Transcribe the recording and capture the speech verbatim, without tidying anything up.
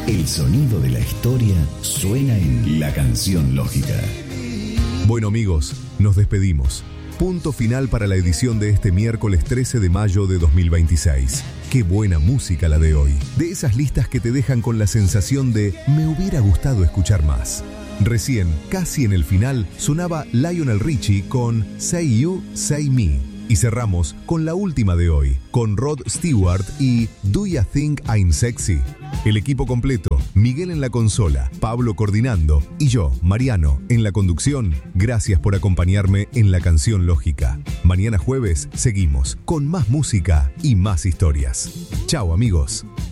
El sonido de la historia suena en La Canción Lógica. Bueno, amigos, nos despedimos. Punto final para la edición de este miércoles trece de mayo de dos mil veintiséis. Qué buena música la de hoy. De esas listas que te dejan con la sensación de me hubiera gustado escuchar más. Recién, casi en el final, sonaba Lionel Richie con Say You, Say Me. Y cerramos con la última de hoy, con Rod Stewart y Do Ya Think I'm Sexy. El equipo completo, Miguel en la consola, Pablo coordinando y yo, Mariano, en la conducción. Gracias por acompañarme en La Canción Lógica. Mañana jueves seguimos con más música y más historias. Chao, amigos.